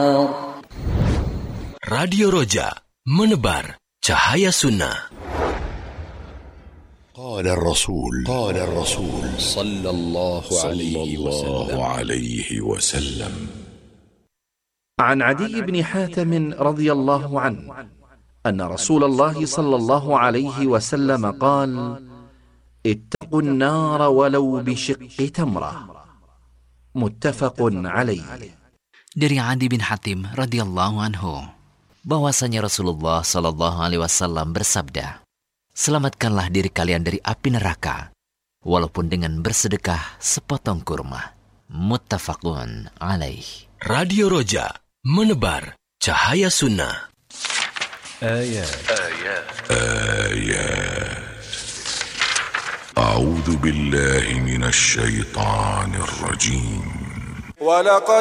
Radio Roja, menebar cahaya sunnah. قال الرسول صلى الله عليه وسلم عن عدي بن حاتم رضي الله عنه أن رسول الله صلى الله عليه وسلم قال: اتقوا النار ولو بشق تمرة. متفق عليه. Dari Adi bin Hatim radhiyallahu anhu, bahwasanya Rasulullah sallallahu alaihi wasallam bersabda, selamatkanlah diri kalian dari api neraka, walaupun dengan bersedekah sepotong kurma. Muttafaqun alaih. Radio Roja, menebar cahaya sunnah. آيات أعوذ بالله من الشيطان الرجيم.